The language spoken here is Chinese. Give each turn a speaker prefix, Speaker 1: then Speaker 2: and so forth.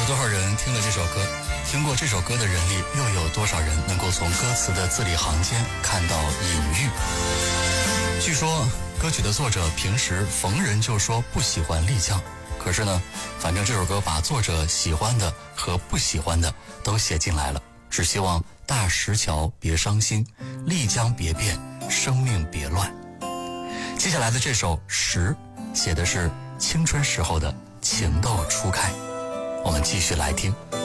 Speaker 1: 有多少人听了这首歌？听过这首歌的人里，又有多少人能够从歌词的字里行间看到隐喻？据说歌曲的作者平时逢人就说不喜欢丽江，可是呢，反正这首歌把作者喜欢的和不喜欢的都写进来了，只希望大石桥别伤心，丽江别变，生命别乱。接下来的这首《石》写的是青春时候的情窦初开，我们继续来听。